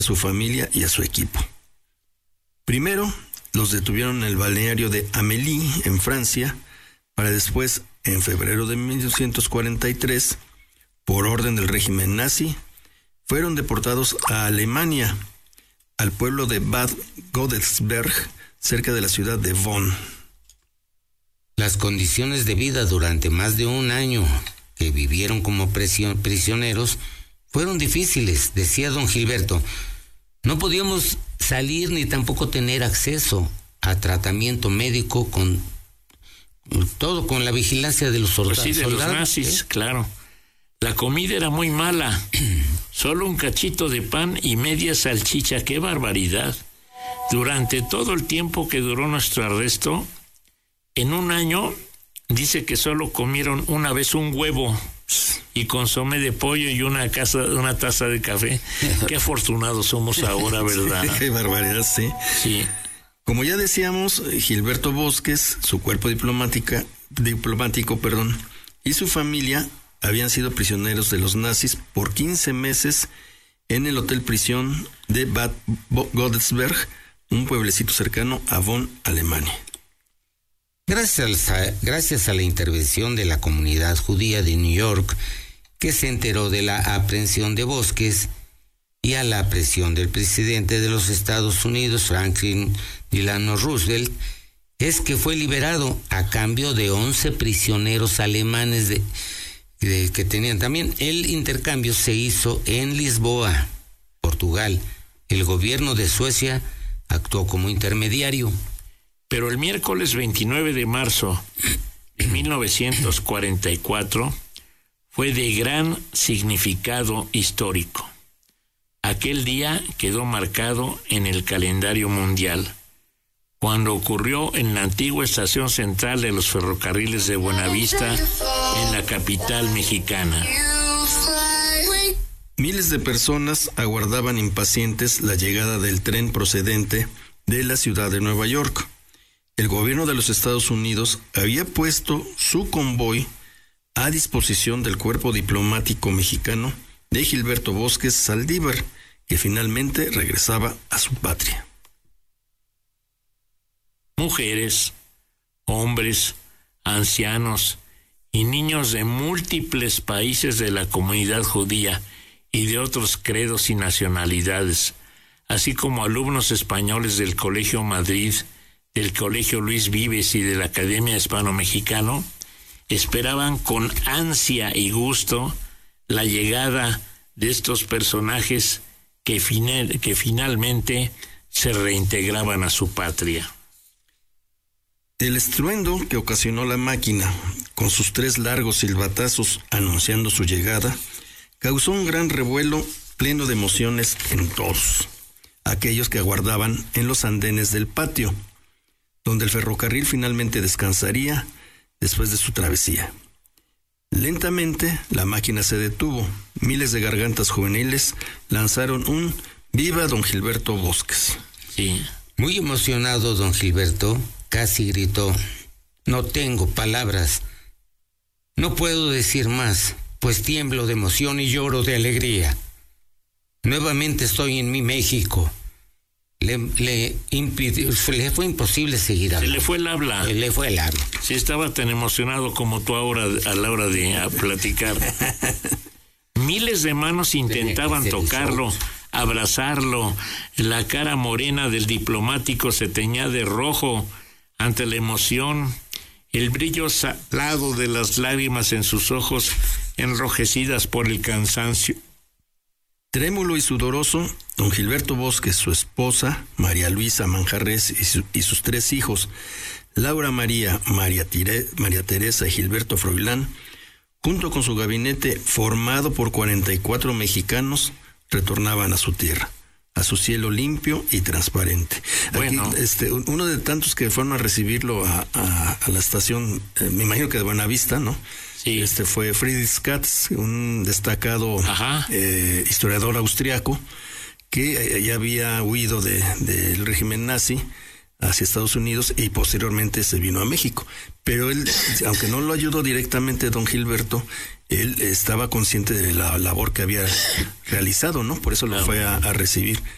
a su familia y a su equipo. Primero, los detuvieron en el balneario de Amélie, en Francia, para después, en febrero de 1943, por orden del régimen nazi, fueron deportados a Alemania, al pueblo de Bad Godesberg, cerca de la ciudad de Bonn. Las condiciones de vida durante más de un año que vivieron como prisioneros fueron difíciles, decía don Gilberto. No podíamos salir ni tampoco tener acceso a tratamiento médico con la vigilancia de los soldados. Pues sí, de los nazis, claro. La comida era muy mala. Solo un cachito de pan y media salchicha. ¡Qué barbaridad! Durante todo el tiempo que duró nuestro arresto, en un año, dice que solo comieron una vez un huevo y consomé de pollo y una taza de café. Qué afortunados somos ahora, ¿verdad? Qué barbaridad, sí. Sí. Como ya decíamos, Gilberto Bosques, su cuerpo diplomático, y su familia habían sido prisioneros de los nazis por 15 meses en el hotel prisión de Bad Godesberg, un pueblecito cercano a Bonn, Alemania. Gracias a la intervención de la comunidad judía de New York, que se enteró de la aprehensión de Bosques, y a la presión del presidente de los Estados Unidos, Franklin Delano Roosevelt, es que fue liberado a cambio de 11 prisioneros alemanes que tenían también. El intercambio se hizo en Lisboa, Portugal. El gobierno de Suecia actuó como intermediario. Pero el miércoles 29 de marzo de 1944 fue de gran significado histórico. Aquel día quedó marcado en el calendario mundial, cuando ocurrió en la antigua estación central de los ferrocarriles de Buenavista, en la capital mexicana. Miles de personas aguardaban impacientes la llegada del tren procedente de la ciudad de Nueva York. El gobierno de los Estados Unidos había puesto su convoy a disposición del cuerpo diplomático mexicano de Gilberto Bosques Saldívar, que finalmente regresaba a su patria. Mujeres, hombres, ancianos y niños de múltiples países de la comunidad judía y de otros credos y nacionalidades, así como alumnos españoles del Colegio Madrid, del Colegio Luis Vives y de la Academia Hispano-Mexicano, esperaban con ansia y gusto la llegada de estos personajes que finalmente se reintegraban a su patria. El estruendo que ocasionó la máquina, con sus 3 largos silbatazos anunciando su llegada, causó un gran revuelo pleno de emociones en todos aquellos que aguardaban en los andenes del patio, donde el ferrocarril finalmente descansaría después de su travesía. Lentamente, la máquina se detuvo. Miles de gargantas juveniles lanzaron un ¡Viva don Gilberto Bosques! Sí. Muy emocionado, don Gilberto casi gritó: no tengo palabras. No puedo decir más, pues tiemblo de emoción y lloro de alegría. Nuevamente estoy en mi México. Le fue imposible seguir hablando. Se le fue el habla. Sí, estaba tan emocionado como tú ahora a la hora de platicar. Miles de manos intentaban tocarlo, abrazarlo. La cara morena del diplomático se teñía de rojo ante la emoción. El brillo salado de las lágrimas en sus ojos, enrojecidas por el cansancio. Trémulo y sudoroso, don Gilberto Bosques, su esposa, María Luisa Manjarres, y sus 3 hijos, Laura María, María Teresa y Gilberto Froilán, junto con su gabinete formado por 44 mexicanos, retornaban a su tierra, a su cielo limpio y transparente. Bueno. Aquí, uno de tantos que fueron a recibirlo a la estación, me imagino que de Buenavista, ¿no? Sí. Fue Friedrich Katz, un destacado historiador austriaco que ya había huido del régimen nazi hacia Estados Unidos y posteriormente se vino a México. Pero él, aunque no lo ayudó directamente don Gilberto, él estaba consciente de la labor que había realizado, ¿no? Por eso lo fue a recibir